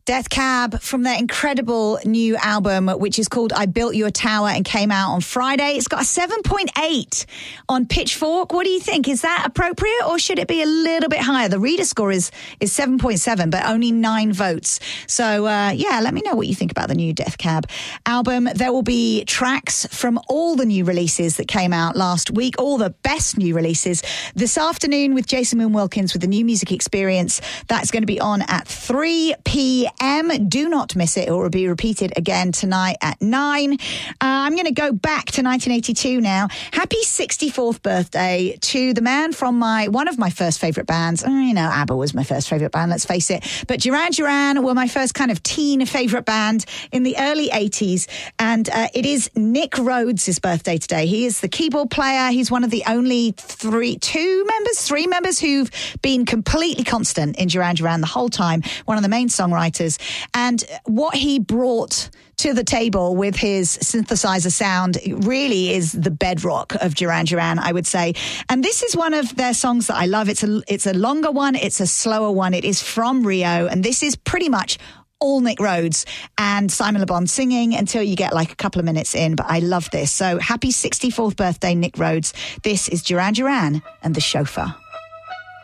Death Cab from their incredible new album, which is called I Built You a Tower and came out on Friday. It's got a 7.8 on Pitchfork. What do you think? Is that appropriate or should it be a little bit higher? The reader score is 7.7, but only 9 votes. So, let me know what you think about the new Death Cab album. There will be tracks from all the new releases that came out last week, all the best new releases. This afternoon with Jason Moon Wilkins with the New Music Experience. That's going to be on at 3 p.m. Do not miss it. It will be repeated again tonight at 9. I'm going to go back to 1982 now. Happy 64th birthday to the man from one of my first favourite bands. ABBA was my first favourite band, let's face it. But Duran Duran were my first kind of teen favourite band in the early 80s. And it is Nick Rhodes' birthday today. He is the keyboard player. He's one of the only three members who've been completely constant in Duran Duran the whole time. One of the main songwriters. And what he brought to the table with his synthesizer sound really is the bedrock of Duran Duran, I would say. And this is one of their songs that I love. It's a longer one. It's a slower one. It is from Rio. And this is pretty much all Nick Rhodes and Simon Le Bon singing until you get like a couple of minutes in. But I love this. So happy 64th birthday, Nick Rhodes. This is Duran Duran and The Chauffeur.